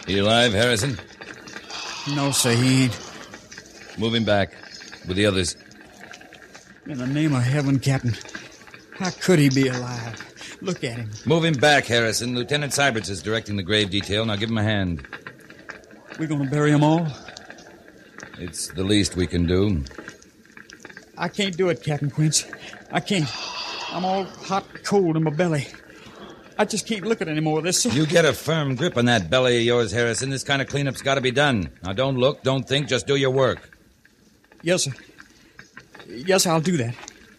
He alive, Harrison? No, sir, he ain't. Move him back with the others. In the name of heaven, Captain, how could he be alive? Look at him. Move him back, Harrison. Lieutenant Syberts is directing the grave detail. Now give him a hand. We gonna bury them all? It's the least we can do. I can't do it, Captain Quince. I can't. I'm all hot and cold in my belly. I just can't look at any more of this, sir. You get a firm grip on that belly of yours, Harrison. This kind of cleanup's got to be done. Now, don't look, don't think, just do your work. Yes, sir. Yes, I'll do that.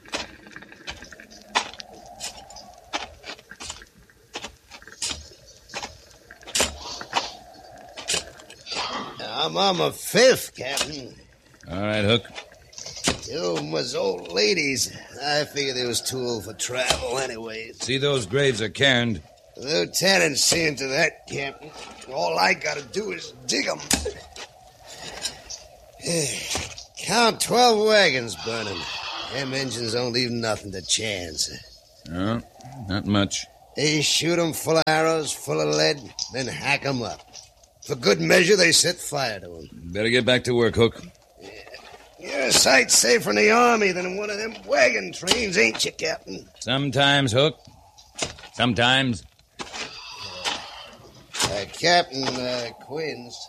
I'm on my fifth, Captain. All right, Hook. Two of them was old ladies. I figured they was too old for travel anyway. See, those graves are cairned. The lieutenant's seeing to that, Captain. All I gotta do is dig them. Count 12 wagons burning. Them engines don't leave nothing to chance. No, not much. They shoot 'em full of arrows, full of lead, then hack 'em up. For good measure, they set fire to 'em. Better get back to work, Hook. You're a sight safer in the army than in one of them wagon trains, ain't you, Captain? Sometimes, Hook. Sometimes. Captain Quince.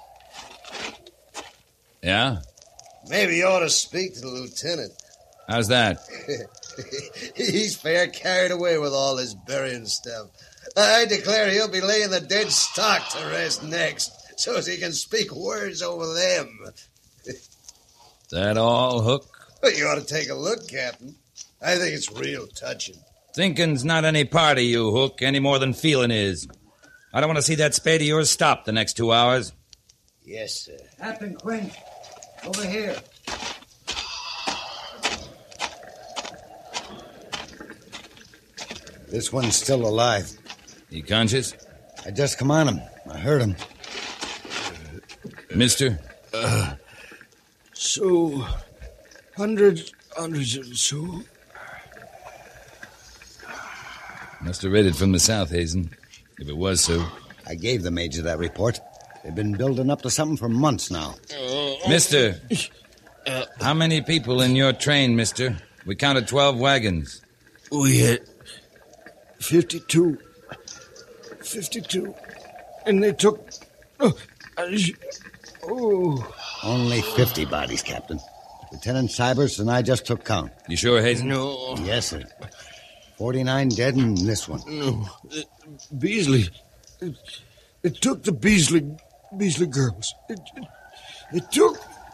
Yeah? Maybe you ought to speak to the lieutenant. How's that? He's fair carried away with all this burying stuff. I declare he'll be laying the dead stock to rest next, so as he can speak words over them. That all, Hook? Well, you ought to take a look, Captain. I think it's real touching. Thinking's not any part of you, Hook, any more than feeling is. I don't want to see that spade of yours stop the next 2 hours. Yes, sir. Captain Quinn, over here. This one's still alive. He conscious? I just come on him. I heard him. Mister? So, hundreds of so. Must have raided from the south, Hazen. If it was so. I gave the major that report. They've been building up to something for months now. Mister, how many people in your train, mister? We counted 12 wagons. We had 52. 52. And they took... Only 50 bodies, Captain. Lieutenant Syberts and I just took count. You sure, Hazen? No. Yes, sir. 49 dead in this one. No. Beasley. It took the Beasley girls. It took...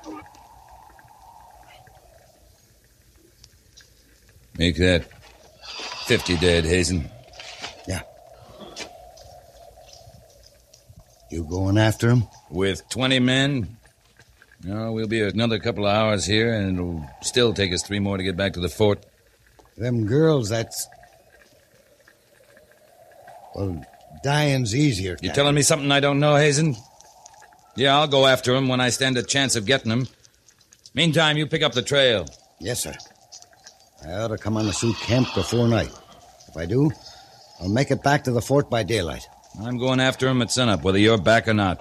Make that 50 dead, Hazen. Yeah. You going after him? With 20 men? No, we'll be another couple of hours here, and it'll still take us 3 more to get back to the fort. Them girls, that's... Well, dying's easier, Captain. You telling me something I don't know, Hazen? Yeah, I'll go after him when I stand a chance of getting him. Meantime, you pick up the trail. Yes, sir. I ought to come on the Sioux camp before night. If I do, I'll make it back to the fort by daylight. I'm going after him at sunup, whether you're back or not.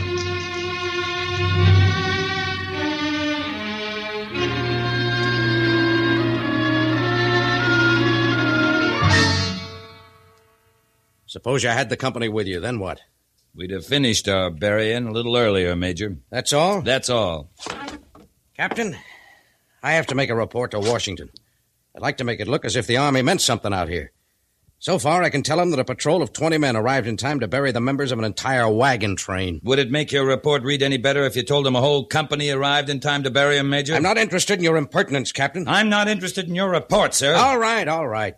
Suppose you had the company with you, then what? We'd have finished our burying a little earlier, Major. That's all? That's all. Captain, I have to make a report to Washington. I'd like to make it look as if the Army meant something out here. So far, I can tell him that a patrol of 20 men arrived in time to bury the members of an entire wagon train. Would it make your report read any better if you told him a whole company arrived in time to bury him, Major? I'm not interested in your impertinence, Captain. I'm not interested in your report, sir. All right.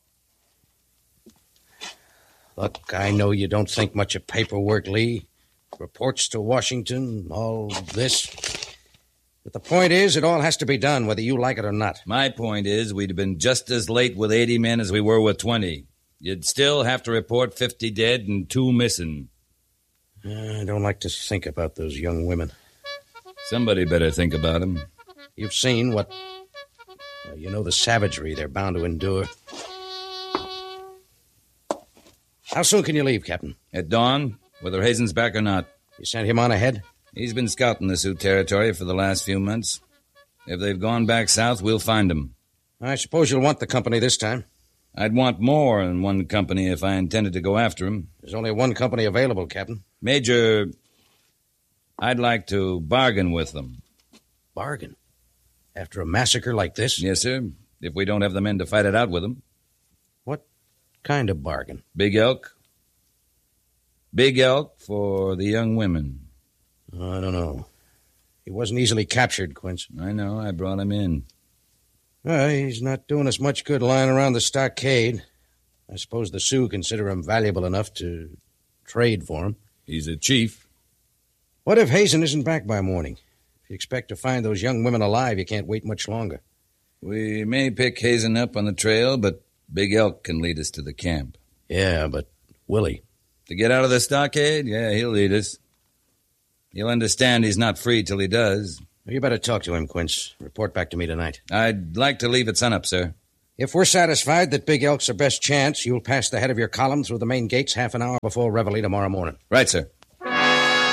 Look, I know you don't think much of paperwork, Lee. Reports to Washington, all this. But the point is, it all has to be done, whether you like it or not. My point is, we'd have been just as late with 80 men as we were with 20. You'd still have to report 50 dead and 2 missing. I don't like to think about those young women. Somebody better think about them. You've seen what... Well, you know the savagery they're bound to endure. How soon can you leave, Captain? At dawn, whether Hazen's back or not. You sent him on ahead? He's been scouting the Sioux territory for the last few months. If they've gone back south, we'll find them. I suppose you'll want the company this time. I'd want more than one company if I intended to go after him. There's only one company available, Captain. Major, I'd like to bargain with them. Bargain? After a massacre like this? Yes, sir. If we don't have the men to fight it out with them. What kind of bargain? Big elk. Big elk for the young women. I don't know. He wasn't easily captured, Quince. I know. I brought him in. He's not doing us much good lying around the stockade. I suppose the Sioux consider him valuable enough to trade for him. He's a chief. What if Hazen isn't back by morning? If you expect to find those young women alive, you can't wait much longer. We may pick Hazen up on the trail, but Big Elk can lead us to the camp. Yeah, but Willie? To get out of the stockade? Yeah, he'll lead us. He'll understand he's not free till he does. You better talk to him, Quince. Report back to me tonight. I'd like to leave at sunup, sir. If we're satisfied that Big Elk's our best chance, you'll pass the head of your column through the main gates half an hour before reveille tomorrow morning. Right, sir.